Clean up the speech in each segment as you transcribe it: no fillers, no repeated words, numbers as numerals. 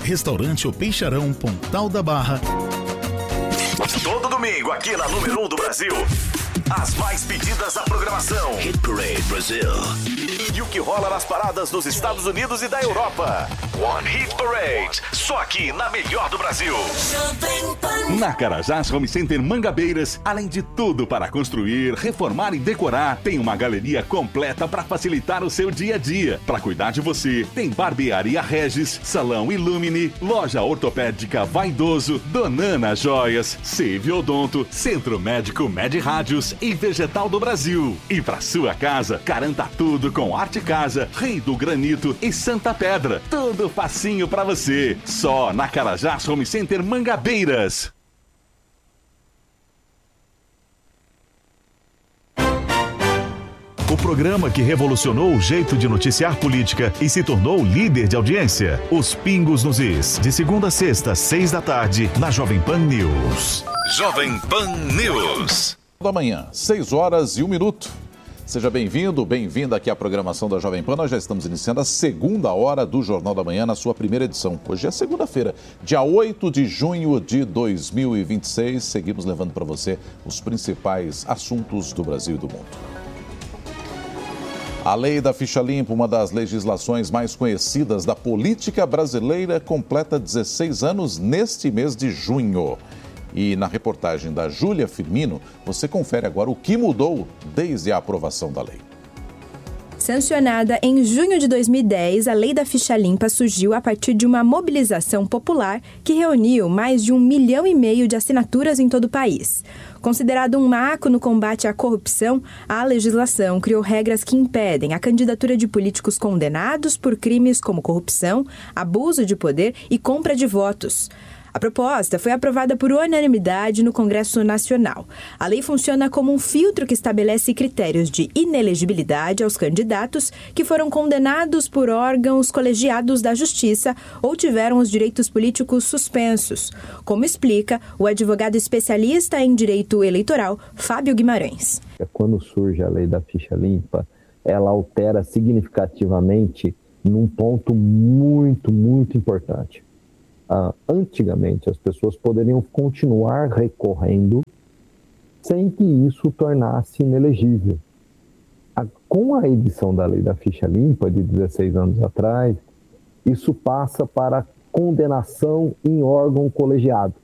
Restaurante O Peixarão, Pontal da Barra. Todo domingo aqui na número 1 do Brasil. As mais pedidas da programação. Hit Parade Brasil. E o que rola nas paradas dos Estados Unidos e da Europa. One Hit Parade. Só aqui na melhor do Brasil. Na Carajás Home Center Mangabeiras, além de tudo para construir, reformar e decorar, tem uma galeria completa para facilitar o seu dia a dia. Para cuidar de você, tem Barbearia Regis, Salão Illumine, Loja Ortopédica Vaidoso, Donana Joias, Save Odonto, Centro Médico Med Rádios e Vegetal do Brasil. E para sua casa, garanta tudo com Arte Casa, Rei do Granito e Santa Pedra. Tudo facinho para você. Só na Carajás Home Center Mangabeiras. O programa que revolucionou o jeito de noticiar política e se tornou líder de audiência. Os Pingos nos Is. De segunda a sexta, 6 da tarde, na Jovem Pan News. Jovem Pan News. Da manhã, 6h01. Seja bem-vindo, bem-vinda aqui à programação da Jovem Pan. Nós já estamos iniciando a segunda hora do Jornal da Manhã, na sua primeira edição. Hoje é segunda-feira, dia 8 de junho de 2026. Seguimos levando para você os principais assuntos do Brasil e do mundo. A Lei da Ficha Limpa, uma das legislações mais conhecidas da política brasileira, completa 16 anos neste mês de junho. E na reportagem da Júlia Firmino, você confere agora o que mudou desde a aprovação da lei. Sancionada em junho de 2010, a Lei da Ficha Limpa surgiu a partir de uma mobilização popular que reuniu mais de 1,5 milhão de assinaturas em todo o país. Considerado um marco no combate à corrupção, a legislação criou regras que impedem a candidatura de políticos condenados por crimes como corrupção, abuso de poder e compra de votos. A proposta foi aprovada por unanimidade no Congresso Nacional. A lei funciona como um filtro que estabelece critérios de inelegibilidade aos candidatos que foram condenados por órgãos colegiados da Justiça ou tiveram os direitos políticos suspensos, como explica o advogado especialista em direito eleitoral, Fábio Guimarães. Quando surge a lei da ficha limpa, ela altera significativamente num ponto muito importante. Antigamente, as pessoas poderiam continuar recorrendo sem que isso tornasse inelegível. Com a edição da Lei da Ficha Limpa, de 16 anos atrás, isso passa para condenação em órgão colegiado.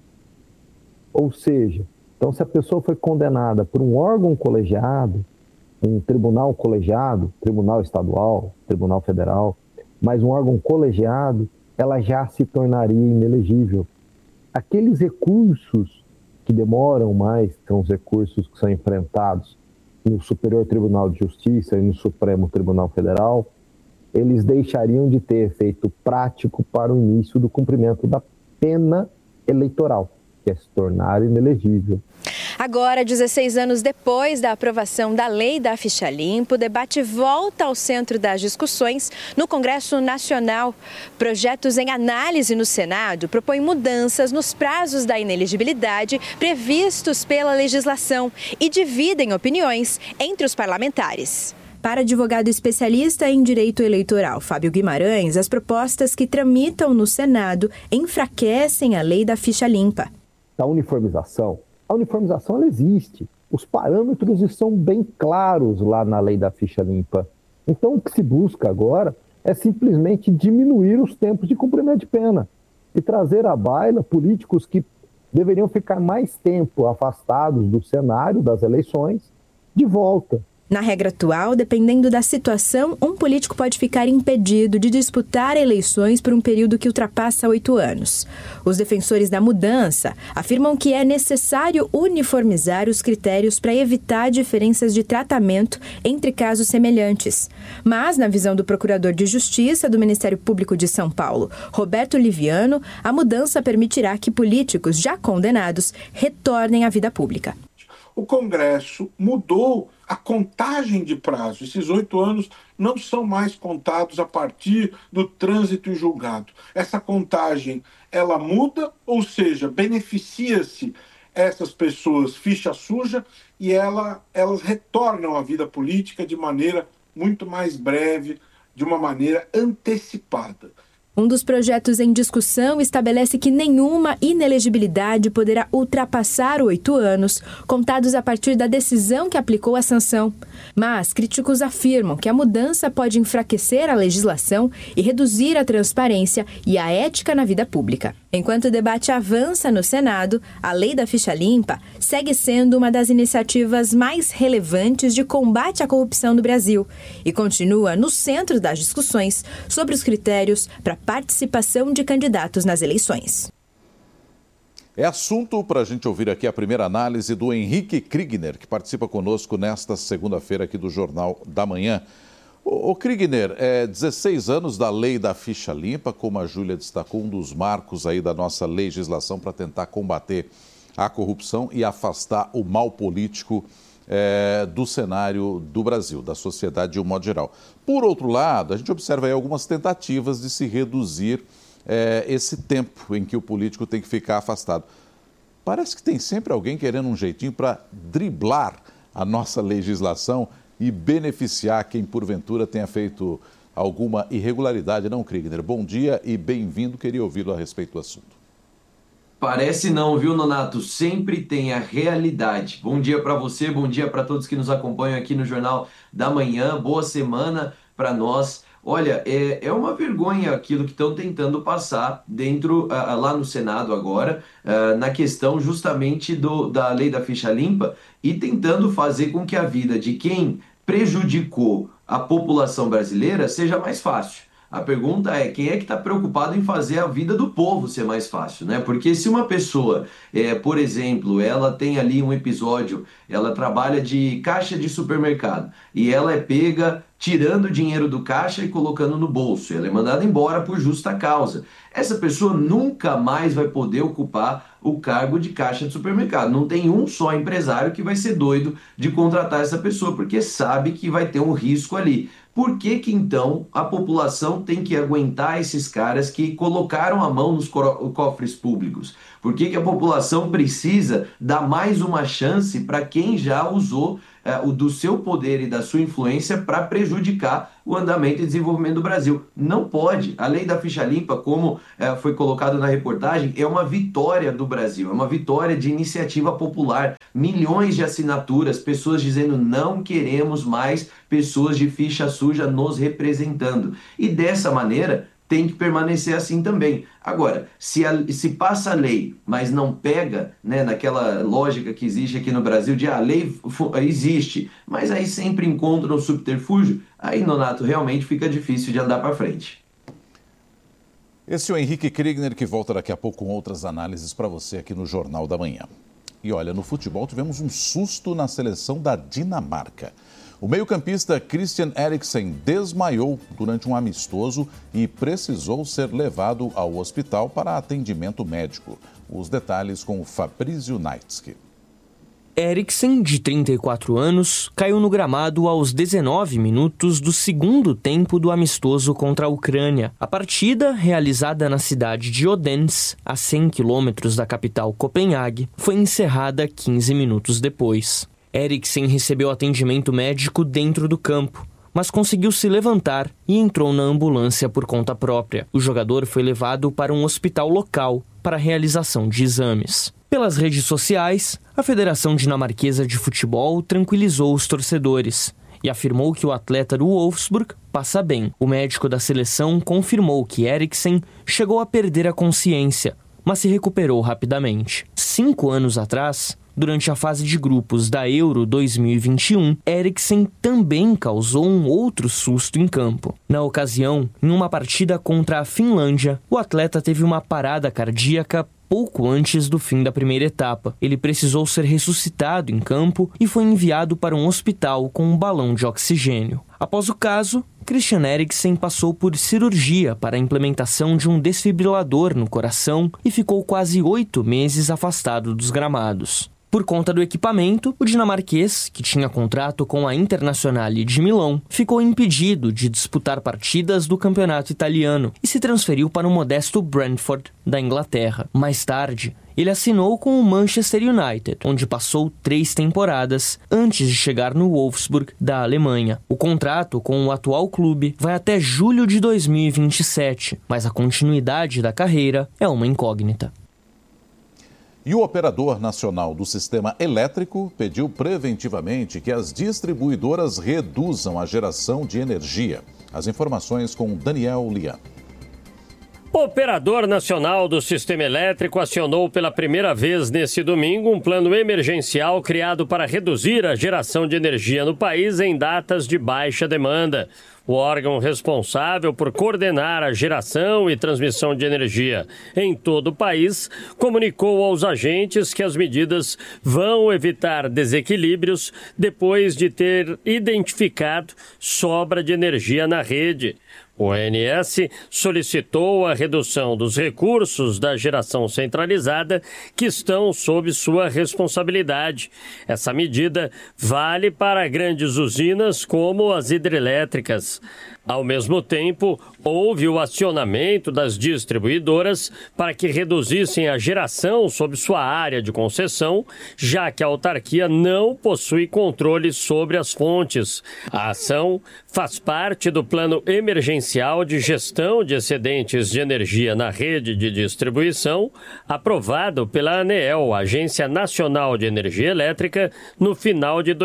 Ou seja, então, se a pessoa foi condenada por um órgão colegiado, um tribunal colegiado, tribunal estadual, tribunal federal, mas um órgão colegiado, ela já se tornaria inelegível. Aqueles recursos que demoram mais, são os recursos que são enfrentados no Superior Tribunal de Justiça e no Supremo Tribunal Federal, eles deixariam de ter efeito prático para o início do cumprimento da pena eleitoral, que é se tornar inelegível. Agora, 16 anos depois da aprovação da Lei da Ficha Limpa, o debate volta ao centro das discussões no Congresso Nacional. Projetos em análise no Senado propõem mudanças nos prazos da inelegibilidade previstos pela legislação e dividem opiniões entre os parlamentares. Para advogado especialista em direito eleitoral Fábio Guimarães, as propostas que tramitam no Senado enfraquecem a Lei da Ficha Limpa. A uniformização ela existe. Os parâmetros estão bem claros lá na Lei da Ficha Limpa. Então, o que se busca agora é simplesmente diminuir os tempos de cumprimento de pena e trazer à baila políticos que deveriam ficar mais tempo afastados do cenário das eleições de volta. Na regra atual, dependendo da situação, um político pode ficar impedido de disputar eleições por um período que ultrapassa 8 anos. Os defensores da mudança afirmam que é necessário uniformizar os critérios para evitar diferenças de tratamento entre casos semelhantes. Mas, na visão do Procurador de Justiça do Ministério Público de São Paulo, Roberto Liviano, a mudança permitirá que políticos já condenados retornem à vida pública. O Congresso mudou a contagem de prazo. Esses 8 anos não são mais contados a partir do trânsito em julgado. Essa contagem, ela muda, ou seja, beneficia-se essas pessoas ficha suja e elas retornam à vida política de maneira muito mais breve, de uma maneira antecipada. Um dos projetos em discussão estabelece que nenhuma inelegibilidade poderá ultrapassar 8 anos, contados a partir da decisão que aplicou a sanção. Mas críticos afirmam que a mudança pode enfraquecer a legislação e reduzir a transparência e a ética na vida pública. Enquanto o debate avança no Senado, a Lei da Ficha Limpa segue sendo uma das iniciativas mais relevantes de combate à corrupção no Brasil e continua no centro das discussões sobre os critérios para participação de candidatos nas eleições. É assunto para a gente ouvir aqui a primeira análise do Henrique Kriegner, que participa conosco nesta segunda-feira aqui do Jornal da Manhã. Ô Kriegner, 16 anos da Lei da Ficha Limpa, como a Júlia destacou, um dos marcos aí da nossa legislação para tentar combater a corrupção e afastar o mal político do cenário do Brasil, da sociedade de um modo geral. Por outro lado, a gente observa aí algumas tentativas de se reduzir esse tempo em que o político tem que ficar afastado. Parece que tem sempre alguém querendo um jeitinho para driblar a nossa legislação e beneficiar quem porventura tenha feito alguma irregularidade, não, Kriegner? Bom dia e bem-vindo, queria ouvi-lo a respeito do assunto. Parece não, viu, Nonato? Sempre tem a realidade. Bom dia para você, bom dia para todos que nos acompanham aqui no Jornal da Manhã. Boa semana para nós. Olha, é uma vergonha aquilo que estão tentando passar dentro, lá no Senado agora, na questão justamente da Lei da Ficha Limpa e tentando fazer com que a vida de quem prejudicou a população brasileira seja mais fácil. A pergunta é, quem é que está preocupado em fazer a vida do povo ser mais fácil, né? Porque se uma pessoa, por exemplo, ela tem ali um episódio, ela trabalha de caixa de supermercado e ela é pega tirando dinheiro do caixa e colocando no bolso, ela é mandada embora por justa causa. Essa pessoa nunca mais vai poder ocupar o cargo de caixa de supermercado. Não tem um só empresário que vai ser doido de contratar essa pessoa, porque sabe que vai ter um risco ali. Por que que então a população tem que aguentar esses caras que colocaram a mão nos cofres públicos? Por que que a população precisa dar mais uma chance para quem já usou do seu poder e da sua influência para prejudicar o andamento e desenvolvimento do Brasil? Não pode. A Lei da Ficha Limpa, como foi colocado na reportagem, é uma vitória do Brasil, é uma vitória de iniciativa popular. Milhões de assinaturas, pessoas dizendo não queremos mais pessoas de ficha suja nos representando. E dessa maneira tem que permanecer assim também. Agora, se passa a lei, mas não pega, né, naquela lógica que existe aqui no Brasil de a lei existe, mas aí sempre encontra um subterfúgio, aí, Nonato, realmente fica difícil de andar para frente. Esse é o Henrique Kriegner, que volta daqui a pouco com outras análises para você aqui no Jornal da Manhã. E olha, no futebol tivemos um susto na seleção da Dinamarca. O meio-campista Christian Eriksen desmaiou durante um amistoso e precisou ser levado ao hospital para atendimento médico. Os detalhes com o Fabrício Naitsky. Eriksen, de 34 anos, caiu no gramado aos 19 minutos do segundo tempo do amistoso contra a Ucrânia. A partida, realizada na cidade de Odense, a 100 quilômetros da capital Copenhague, foi encerrada 15 minutos depois. Eriksen recebeu atendimento médico dentro do campo, mas conseguiu se levantar e entrou na ambulância por conta própria. O jogador foi levado para um hospital local para a realização de exames. Pelas redes sociais, a Federação Dinamarquesa de Futebol tranquilizou os torcedores e afirmou que o atleta do Wolfsburg passa bem. O médico da seleção confirmou que Eriksen chegou a perder a consciência, mas se recuperou rapidamente. 5 anos atrás, durante a fase de grupos da Euro 2021, Eriksen também causou um outro susto em campo. Na ocasião, em uma partida contra a Finlândia, o atleta teve uma parada cardíaca pouco antes do fim da primeira etapa. Ele precisou ser ressuscitado em campo e foi enviado para um hospital com um balão de oxigênio. Após o caso, Christian Eriksen passou por cirurgia para a implementação de um desfibrilador no coração e ficou quase 8 meses afastado dos gramados. Por conta do equipamento, o dinamarquês, que tinha contrato com a Internazionale de Milão, ficou impedido de disputar partidas do campeonato italiano e se transferiu para o modesto Brentford, da Inglaterra. Mais tarde, ele assinou com o Manchester United, onde passou 3 temporadas antes de chegar no Wolfsburg da Alemanha. O contrato com o atual clube vai até julho de 2027, mas a continuidade da carreira é uma incógnita. E o operador nacional do sistema elétrico pediu preventivamente que as distribuidoras reduzam a geração de energia. As informações com Daniel Lian. O operador nacional do sistema elétrico acionou pela primeira vez nesse domingo um plano emergencial criado para reduzir a geração de energia no país em datas de baixa demanda. O órgão responsável por coordenar a geração e transmissão de energia em todo o país comunicou aos agentes que as medidas vão evitar desequilíbrios depois de ter identificado sobra de energia na rede. O ONS solicitou a redução dos recursos da geração centralizada que estão sob sua responsabilidade. Essa medida vale para grandes usinas como as hidrelétricas. Ao mesmo tempo, houve o acionamento das distribuidoras para que reduzissem a geração sob sua área de concessão, já que a autarquia não possui controle sobre as fontes. A ação faz parte do Plano Emergencial de Gestão de Excedentes de Energia na Rede de Distribuição, aprovado pela ANEEL, Agência Nacional de Energia Elétrica, no final de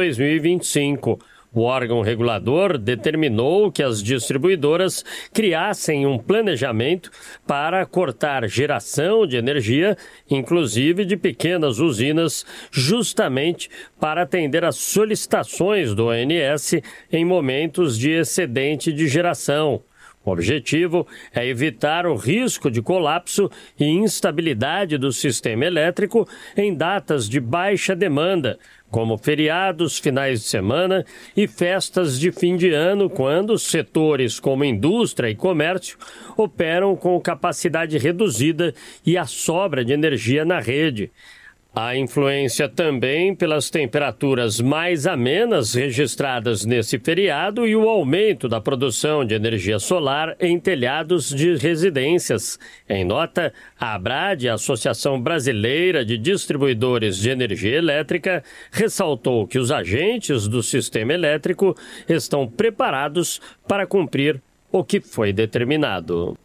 2025. O órgão regulador determinou que as distribuidoras criassem um planejamento para cortar geração de energia, inclusive de pequenas usinas, justamente para atender às solicitações do ONS em momentos de excedente de geração. O objetivo é evitar o risco de colapso e instabilidade do sistema elétrico em datas de baixa demanda, como feriados, finais de semana e festas de fim de ano, quando setores como indústria e comércio operam com capacidade reduzida e a sobra de energia na rede. Há influência também pelas temperaturas mais amenas registradas nesse feriado e o aumento da produção de energia solar em telhados de residências. Em nota, a ABRAD, a Associação Brasileira de Distribuidores de Energia Elétrica, ressaltou que os agentes do sistema elétrico estão preparados para cumprir o que foi determinado.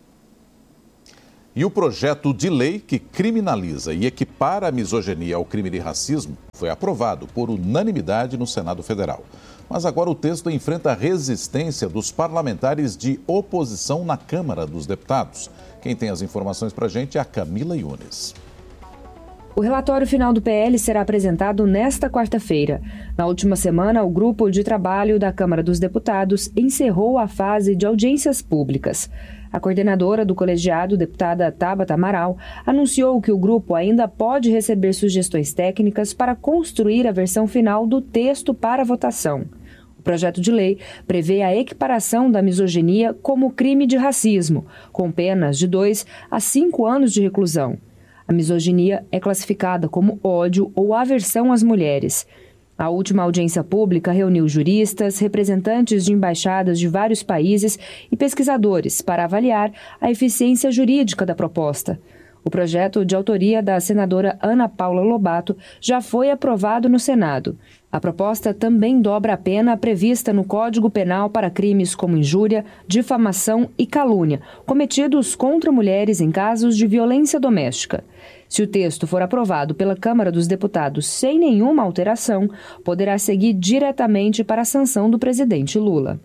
E o projeto de lei que criminaliza e equipara a misoginia ao crime de racismo foi aprovado por unanimidade no Senado Federal. Mas agora o texto enfrenta a resistência dos parlamentares de oposição na Câmara dos Deputados. Quem tem as informações para a gente é a Camila Yunes. O relatório final do PL será apresentado nesta quarta-feira. Na última semana, o grupo de trabalho da Câmara dos Deputados encerrou a fase de audiências públicas. A coordenadora do colegiado, deputada Tabata Amaral, anunciou que o grupo ainda pode receber sugestões técnicas para construir a versão final do texto para votação. O projeto de lei prevê a equiparação da misoginia como crime de racismo, com penas de 2 a 5 anos de reclusão. A misoginia é classificada como ódio ou aversão às mulheres. A última audiência pública reuniu juristas, representantes de embaixadas de vários países e pesquisadores para avaliar a eficiência jurídica da proposta. O projeto, de autoria da senadora Ana Paula Lobato, já foi aprovado no Senado. A proposta também dobra a pena prevista no Código Penal para crimes como injúria, difamação e calúnia, cometidos contra mulheres em casos de violência doméstica. Se o texto for aprovado pela Câmara dos Deputados sem nenhuma alteração, poderá seguir diretamente para a sanção do presidente Lula.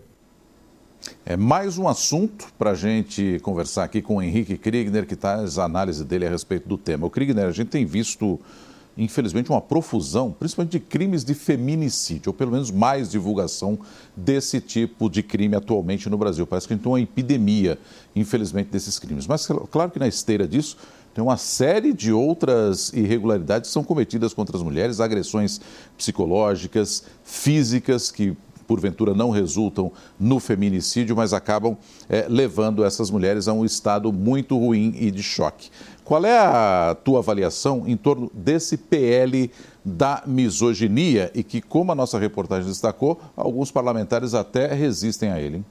É mais um assunto para a gente conversar aqui com o Henrique Kriegner, que traz a análise dele a respeito do tema. O Kriegner, a gente tem visto, infelizmente, uma profusão, principalmente de crimes de feminicídio, ou pelo menos mais divulgação desse tipo de crime atualmente no Brasil. Parece que a gente tem uma epidemia, infelizmente, desses crimes. Mas, claro que na esteira disso, tem uma série de outras irregularidades que são cometidas contra as mulheres, agressões psicológicas, físicas, que porventura não resultam no feminicídio, mas acabam levando essas mulheres a um estado muito ruim e de choque. Qual é a tua avaliação em torno desse PL da misoginia e que, como a nossa reportagem destacou, alguns parlamentares até resistem a ele, hein?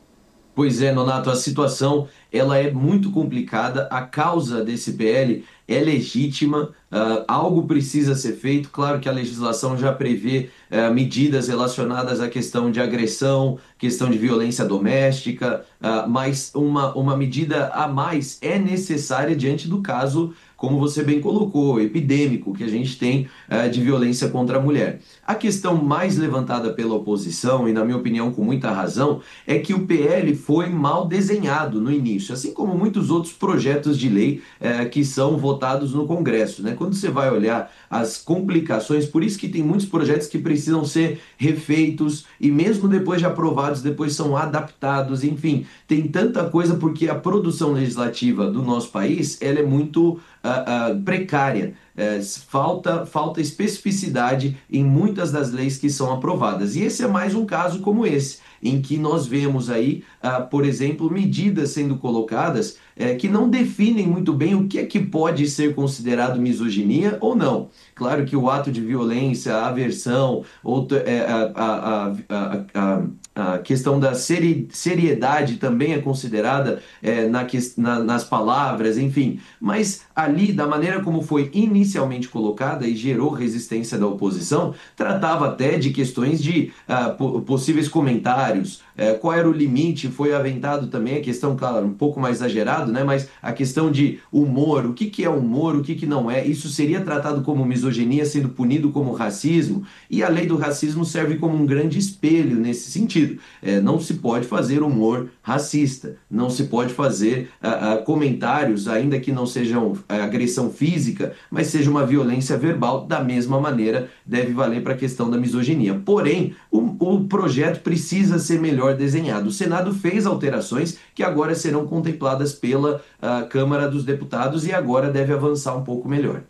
Pois é, Nonato, a situação ela é muito complicada. A causa desse PL é legítima, algo precisa ser feito. Claro que a legislação já prevê medidas relacionadas à questão de agressão, questão de violência doméstica, mas uma medida a mais é necessária diante do caso, como você bem colocou, epidêmico que a gente tem de violência contra a mulher. A questão mais levantada pela oposição, e na minha opinião com muita razão, é que o PL foi mal desenhado no início, assim como muitos outros projetos de lei que são votados no Congresso, né? Quando você vai olhar as complicações, por isso que tem muitos projetos que precisam ser refeitos e mesmo depois de aprovados, depois são adaptados, enfim, tem tanta coisa porque a produção legislativa do nosso país, ela é muito precária. Falta especificidade em muitas das leis que são aprovadas. E esse é mais um caso como esse, em que nós vemos aí, por exemplo, medidas sendo colocadas que não definem muito bem o que é que pode ser considerado misoginia ou não. Claro que o ato de violência, a aversão, a questão da seriedade também é considerada nas palavras, enfim. Mas ali, da maneira como foi inicialmente colocada e gerou resistência da oposição, tratava até de questões de possíveis comentários, qual era o limite, foi aventado também a questão, claro, um pouco mais exagerado, né? Mas a questão de humor, o que é humor, o que não é, isso seria tratado como misoginia, sendo punido como racismo, e a lei do racismo serve como um grande espelho nesse sentido. Não se pode fazer humor racista, não se pode fazer comentários, ainda que não sejam agressão física, mas seja uma violência verbal, da mesma maneira deve valer para a questão da misoginia. Porém, o projeto precisa ser melhor desenhado. O Senado fez alterações que agora serão contempladas pela Câmara dos Deputados e agora deve avançar um pouco melhor.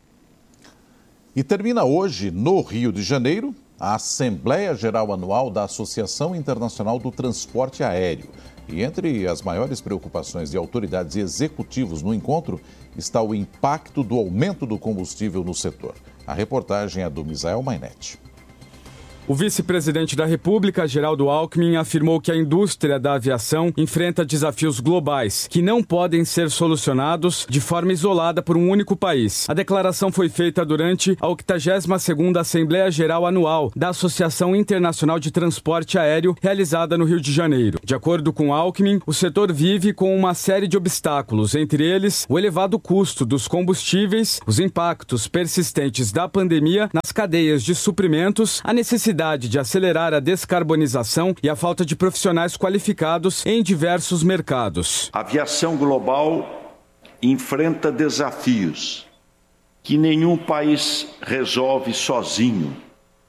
E termina hoje, no Rio de Janeiro, a Assembleia Geral Anual da Associação Internacional do Transporte Aéreo. E entre as maiores preocupações de autoridades e executivos no encontro está o impacto do aumento do combustível no setor. A reportagem é do Misael Mainetti. O vice-presidente da República, Geraldo Alckmin, afirmou que a indústria da aviação enfrenta desafios globais que não podem ser solucionados de forma isolada por um único país. A declaração foi feita durante a 82ª Assembleia Geral Anual da Associação Internacional de Transporte Aéreo, realizada no Rio de Janeiro. De acordo com Alckmin, o setor vive com uma série de obstáculos, entre eles o elevado custo dos combustíveis, os impactos persistentes da pandemia nas cadeias de suprimentos, a necessidade de acelerar a descarbonização e a falta de profissionais qualificados em diversos mercados. A aviação global enfrenta desafios que nenhum país resolve sozinho.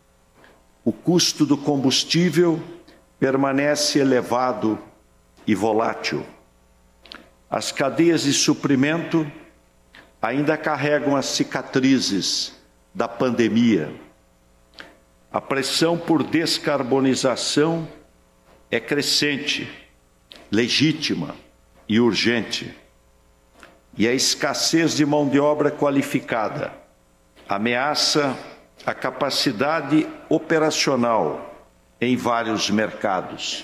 O custo do combustível permanece elevado e volátil. As cadeias de suprimento ainda carregam as cicatrizes da pandemia. A pressão por descarbonização é crescente, legítima e urgente. E a escassez de mão de obra qualificada ameaça a capacidade operacional em vários mercados.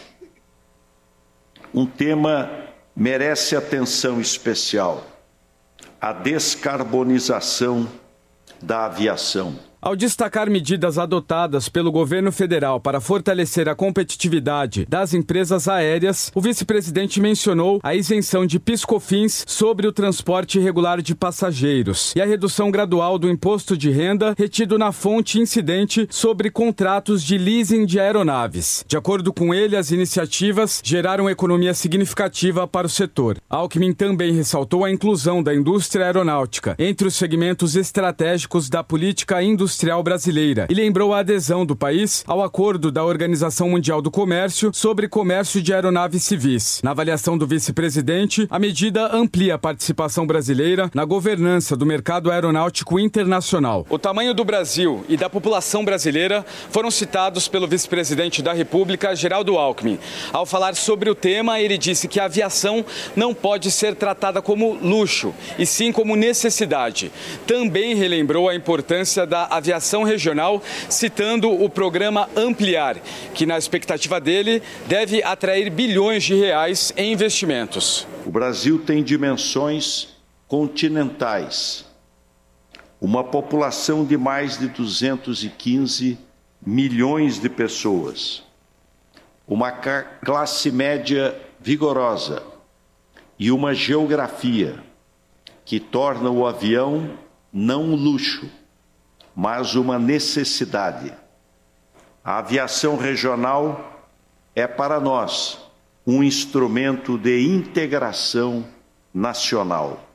Um tema merece atenção especial: a descarbonização da aviação. Ao destacar medidas adotadas pelo governo federal para fortalecer a competitividade das empresas aéreas, o vice-presidente mencionou a isenção de PIS/COFINS sobre o transporte irregular de passageiros e a redução gradual do imposto de renda retido na fonte incidente sobre contratos de leasing de aeronaves. De acordo com ele, as iniciativas geraram economia significativa para o setor. Alckmin também ressaltou a inclusão da indústria aeronáutica entre os segmentos estratégicos da política industrial brasileira e lembrou a adesão do país ao acordo da Organização Mundial do Comércio sobre comércio de aeronaves civis. Na avaliação do vice-presidente, a medida amplia a participação brasileira na governança do mercado aeronáutico internacional. O tamanho do Brasil e da população brasileira foram citados pelo vice-presidente da República, Geraldo Alckmin. Ao falar sobre o tema, ele disse que a aviação não pode ser tratada como luxo, e sim como necessidade. Também relembrou a importância da aviação regional, citando o programa Ampliar, que na expectativa dele deve atrair bilhões de reais em investimentos. O Brasil tem dimensões continentais, uma população de mais de 215 milhões de pessoas, uma classe média vigorosa e uma geografia que torna o avião não um luxo, mas uma necessidade. A aviação regional é para nós um instrumento de integração nacional.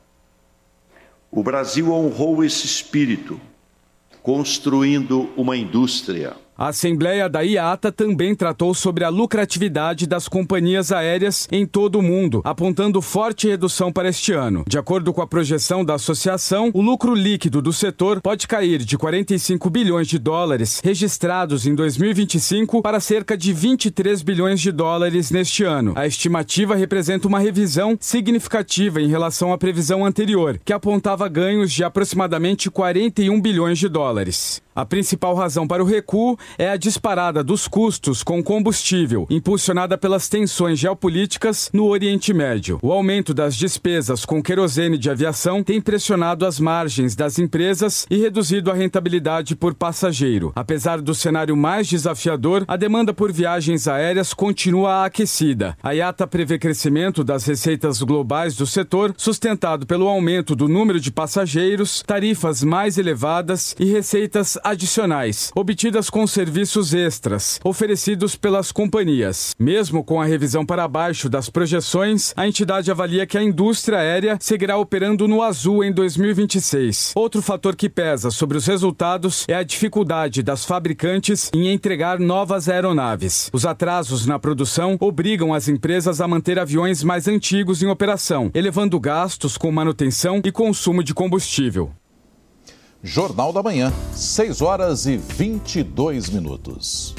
O Brasil honrou esse espírito, construindo uma indústria. A Assembleia da IATA também tratou sobre a lucratividade das companhias aéreas em todo o mundo, apontando forte redução para este ano. De acordo com a projeção da associação, o lucro líquido do setor pode cair de 45 bilhões de dólares registrados em 2025 para cerca de 23 bilhões de dólares neste ano. A estimativa representa uma revisão significativa em relação à previsão anterior, que apontava ganhos de aproximadamente 41 bilhões de dólares. A principal razão para o recuo é a disparada dos custos com combustível, impulsionada pelas tensões geopolíticas no Oriente Médio. O aumento das despesas com querosene de aviação tem pressionado as margens das empresas e reduzido a rentabilidade por passageiro. Apesar do cenário mais desafiador, a demanda por viagens aéreas continua aquecida. A IATA prevê crescimento das receitas globais do setor, sustentado pelo aumento do número de passageiros, tarifas mais elevadas e receitas adicionais, obtidas com serviços extras, oferecidos pelas companhias. Mesmo com a revisão para baixo das projeções, a entidade avalia que a indústria aérea seguirá operando no azul em 2026. Outro fator que pesa sobre os resultados é a dificuldade das fabricantes em entregar novas aeronaves. Os atrasos na produção obrigam as empresas a manter aviões mais antigos em operação, elevando gastos com manutenção e consumo de combustível. Jornal da Manhã, 6 horas e 22 minutos.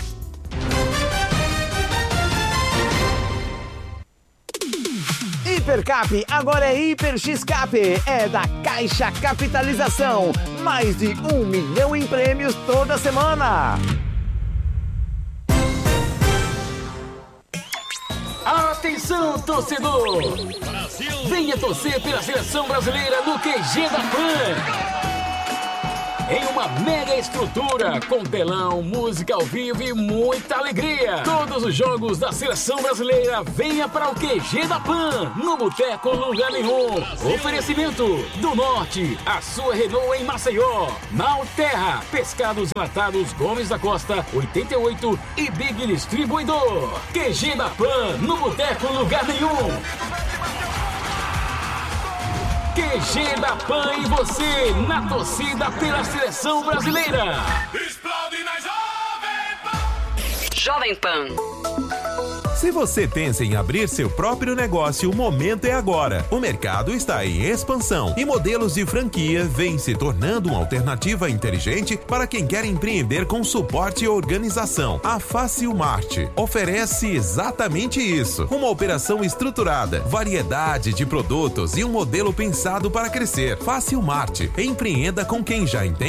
Hipercap agora é Hiper X-Cap, é da Caixa Capitalização. Mais de 1 milhão em prêmios toda semana. Atenção, torcedor! Brasil. Venha torcer pela seleção brasileira no QG da PAN. Em uma mega estrutura, com telão, música ao vivo e muita alegria. Todos os jogos da seleção brasileira, venha para o QG da PAN, no Boteco Lugar Nenhum. Oferecimento do Norte, a sua Renault em Maceió. Malterra, Pescados Enlatados Gomes da Costa, 88 e Big Distribuidor. QG da PAN, no Boteco Lugar Nenhum. QG da PAN e você, na torcida pela seleção brasileira. Explode na Jovem Pan. Se você pensa em abrir seu próprio negócio, o momento é agora. O mercado está em expansão e modelos de franquia vêm se tornando uma alternativa inteligente para quem quer empreender com suporte e organização. A Facilmart oferece exatamente isso. Uma operação estruturada, variedade de produtos e um modelo pensado para crescer. Facilmart, empreenda com quem já entende